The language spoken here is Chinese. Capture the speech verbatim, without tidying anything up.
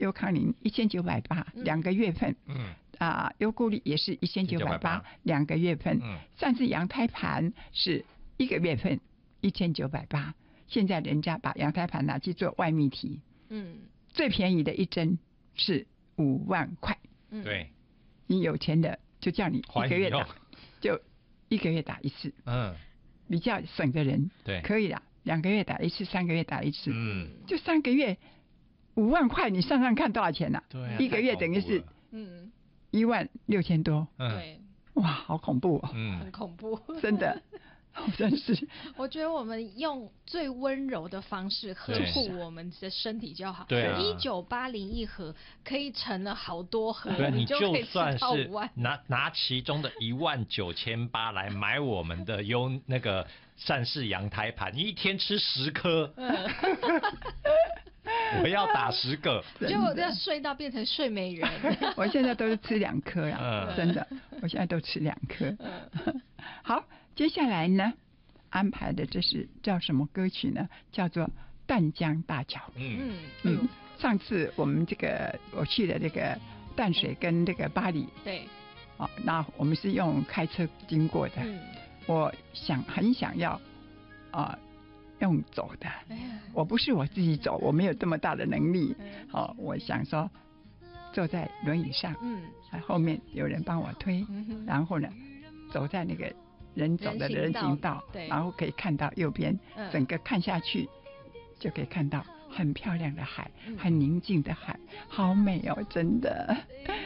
优康宁一千九百八两个月份， 嗯啊，优固力也是一千九百八两个月份， 嗯， 上次羊胎盘是一个月份一千九百八，现在人家把羊胎盘拿去做外泌体，嗯，最便宜的一针是五万块， 嗯，对， 你有钱的就叫你一个月打，就一个月打一次，嗯，比较省的人，对，可以啦，两个月打一次，三个月打一次，嗯，就三个月五万块，你算算看多少钱呐、啊？对、啊，一个月等于是嗯一万六千多，对，哇，好恐怖哦， 嗯，很恐怖， 真的。真是， 我觉得我们用最温柔的方式呵护我们的身体就好。 对啊， 一九八零一盒可以成了好多盒， 对， 你就可以算是拿拿其中的一万九千八来买我们的优那个善氏羊胎盘，你一天吃十颗。嗯我要打十个， 就要睡到变成睡美人。 我现在都是吃两颗啦，真的，我现在都吃两颗。好，接下来呢，安排的这是叫什么歌曲呢？叫做《淡江大桥》。嗯嗯，上次我们这个我去了这个淡水跟这个巴黎，对，哦，那我们是用开车经过的。嗯，我想很想要啊。呃用走的，我不是我自己走，我没有这么大的能力。哦，我想说坐在轮椅上，嗯，后面有人帮我推，嗯、然后呢，走在那个人走的人行道，对，然后可以看到右边，嗯、整个看下去就可以看到很漂亮的海，嗯、很宁静的海，好美哦，真的。